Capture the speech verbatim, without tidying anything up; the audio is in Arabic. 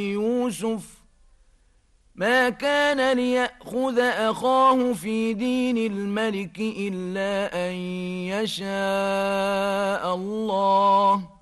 يوسف ما كان ليأخذ أخاه في دين الملك إلا أن يشاء الله